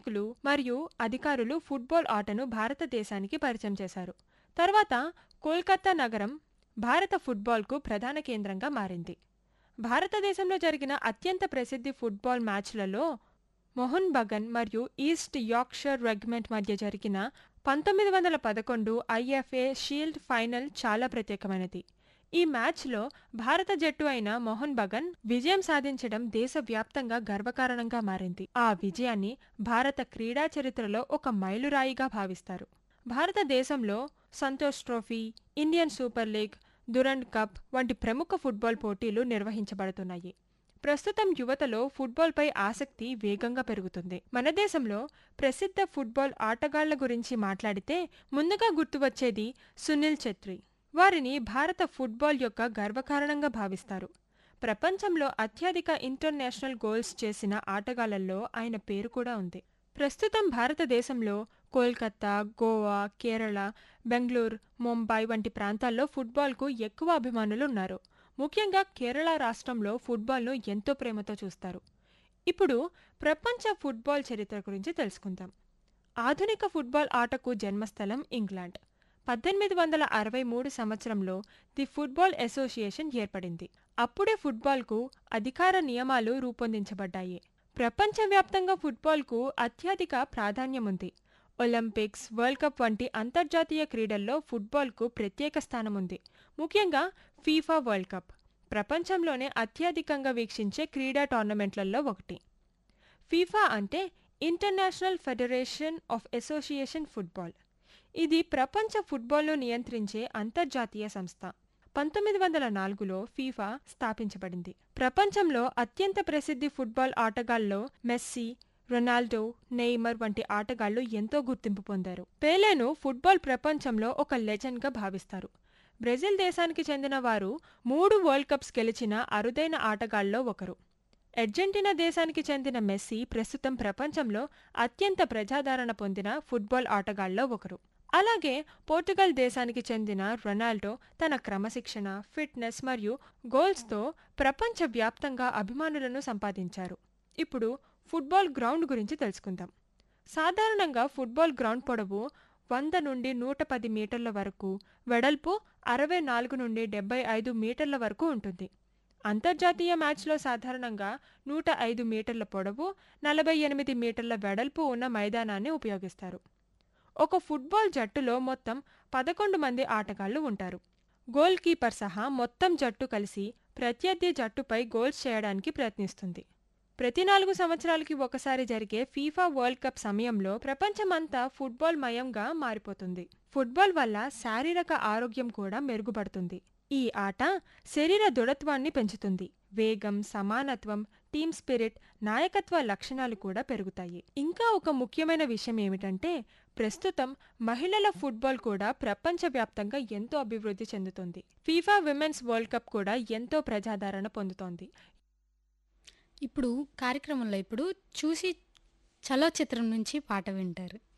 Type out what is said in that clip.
సైనికులు మరియు అధికారులు ఫుట్బాల్ ఆటను భారతదేశానికి పరిచయం చేశారు. తర్వాత కోల్కతా నగరం భారత ఫుట్బాల్కు ప్రధాన కేంద్రంగా మారింది. భారతదేశంలో జరిగిన అత్యంత ప్రసిద్ధి ఫుట్బాల్ మ్యాచ్లలో మోహన్ బగాన్ మరియు ఈస్ట్ యార్క్షైర్ రెజిమెంట్ మధ్య జరిగిన 1911 ఐఎఫ్ఏ షీల్డ్ ఫైనల్ చాలా ప్రత్యేకమైనది. ఈ మ్యాచ్లో భారత జట్టు అయిన మోహన్ బగాన్ విజయం సాధించడం దేశవ్యాప్తంగా గర్వకారణంగా మారింది. ఆ విజయాన్ని భారత క్రీడా చరిత్రలో ఒక మైలురాయిగా భావిస్తారు. భారతదేశంలో Santosh trophy, Indian super league, దురండ్ cup వంటి ప్రముఖ ఫుట్బాల్ పోటీలు నిర్వహించబడుతున్నాయి. ప్రస్తుతం యువతలో ఫుట్బాల్పై ఆసక్తి వేగంగా పెరుగుతుంది. మన దేశంలో ప్రసిద్ధ ఫుట్బాల్ ఆటగాళ్ల గురించి మాట్లాడితే ముందుగా గుర్తువచ్చేది సునీల్ ఛెత్రి. వారిని భారత ఫుట్బాల్ యొక్క గర్వకారణంగా భావిస్తారు. ప్రపంచంలో అత్యధిక ఇంటర్నేషనల్ గోల్స్ చేసిన ఆటగాళ్లలో ఆయన పేరు కూడా ఉంది. ప్రస్తుతం భారతదేశంలో కోల్కతా, గోవా, కేరళ, బెంగళూరు, ముంబై వంటి ప్రాంతాల్లో ఫుట్బాల్కు ఎక్కువ అభిమానులు ఉన్నారు. ముఖ్యంగా కేరళ రాష్ట్రంలో ఫుట్బాల్ను ఎంతో ప్రేమతో చూస్తారు. ఇప్పుడు ప్రపంచ ఫుట్బాల్ చరిత్ర గురించి తెలుసుకుందాం. ఆధునిక ఫుట్బాల్ ఆటకు జన్మస్థలం ఇంగ్లాండ్. 1863 సంవత్సరంలో ది ఫుట్బాల్ అసోసియేషన్ ఏర్పడింది. అప్పుడే ఫుట్బాల్కు అధికార నియమాలు రూపొందించబడ్డాయి. ప్రపంచవ్యాప్తంగా ఫుట్బాల్కు అత్యధిక ప్రాధాన్యముంది. ఒలింపిక్స్, వరల్డ్ కప్ వంటి అంతర్జాతీయ క్రీడల్లో ఫుట్బాల్కు ప్రత్యేక స్థానముంది. ముఖ్యంగా ఫీఫా వరల్డ్ కప్ ప్రపంచంలోనే అత్యధికంగా వీక్షించే క్రీడా టోర్నమెంట్లలో ఒకటి. ఫీఫా అంటే international federation of association football. ఇది ప్రపంచ ఫుట్బాల్ను నియంత్రించే అంతర్జాతీయ సంస్థ. 1904లో ఫీఫా స్థాపించబడింది. ప్రపంచంలో అత్యంత ప్రసిద్ధి ఫుట్బాల్ ఆటగాళ్లలో మెస్సీ, రొనాల్డో, నెయ్మర్ వంటి ఆటగాళ్లు ఎంతో గుర్తింపు పొందారు. పేలేను ఫుట్బాల్ ప్రపంచంలో ఒక లెజెండ్గా భావిస్తారు. బ్రెజిల్ దేశానికి చెందిన వారు 3 వరల్డ్ కప్స్ గెలిచిన అరుదైన ఆటగాళ్లలో ఒకరు. అర్జెంటీనా దేశానికి చెందిన మెస్సీ ప్రస్తుతం ప్రపంచంలో అత్యంత ప్రజాదరణ పొందిన ఫుట్బాల్ ఆటగాళ్లలో ఒకరు. అలాగే పోర్చుగల్ దేశానికి చెందిన రొనాల్డో తన క్రమశిక్షణ, ఫిట్నెస్ మరియు గోల్స్తో ప్రపంచవ్యాప్తంగా అభిమానులను సంపాదించారు. ఇప్పుడు ఫుట్బాల్ గ్రౌండ్ గురించి తెలుసుకుందాం. సాధారణంగా ఫుట్బాల్ గ్రౌండ్ పొడవు 100 నుండి 110 మీటర్ల వరకు, వెడల్పు 64 నుండి 75 మీటర్ల వరకు ఉంటుంది. అంతర్జాతీయ మ్యాచ్లో సాధారణంగా 105 మీటర్ల పొడవు, 48 మీటర్ల వెడల్పు ఉన్న మైదానాన్ని ఉపయోగిస్తారు. ఒక ఫుట్బాల్ జట్టులో మొత్తం 11 మంది ఆటగాళ్లు ఉంటారు. గోల్ కీపర్ సహా మొత్తం జట్టు కలిసి ప్రత్యర్థి జట్టుపై గోల్స్ చేయడానికి ప్రయత్నిస్తుంది. ప్రతి 4 సంవత్సరాలకి ఒకసారి జరిగే ఫీఫా వరల్డ్ కప్ సమయంలో ప్రపంచమంతా ఫుట్బాల్ మయంగా మారిపోతుంది. ఫుట్బాల్ వల్ల శారీరక ఆరోగ్యం కూడా మెరుగుపడుతుంది. ఈ ఆట శరీర దృఢత్వాన్ని పెంచుతుంది. వేగం, సమానత్వం, టీమ్ స్పిరిట్, నాయకత్వ లక్షణాలు కూడా పెరుగుతాయి. ఇంకా ఒక ముఖ్యమైన విషయం ఏమిటంటే ప్రస్తుతం మహిళల ఫుట్బాల్ కూడా ప్రపంచవ్యాప్తంగా ఎంతో అభివృద్ధి చెందుతుంది. ఫీఫా విమెన్స్ వరల్డ్ కప్ కూడా ఎంతో ప్రజాదరణ పొందుతోంది. ఇప్పుడు కార్యక్రమంలో చూసి చలో చిత్రం నుంచి పాట వింటారు.